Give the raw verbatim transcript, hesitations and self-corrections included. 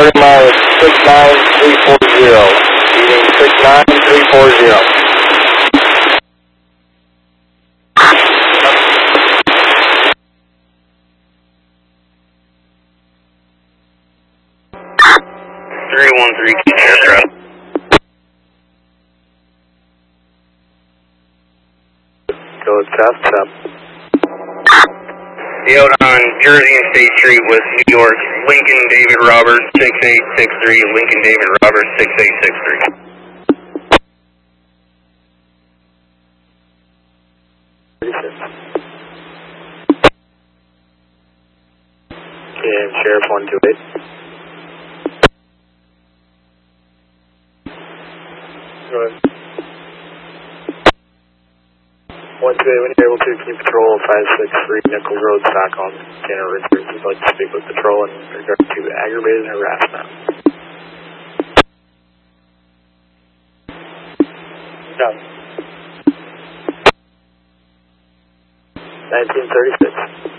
starting mileage six nine three four zero. Reading six nine three four zero. three one three, aircraft. Go test, test. Out on Jersey and State Street with New York, Lincoln David Roberts, six eight six three, Lincoln David Roberts, six eight six three. And Sheriff one two eight. Go ahead. one two eight, when you're able to, can you patrol five six three Nichols Road, Stockholm, Tanner Richards? We'd like to speak with patrol in regard to aggravated harassment. Done. nineteen thirty-six.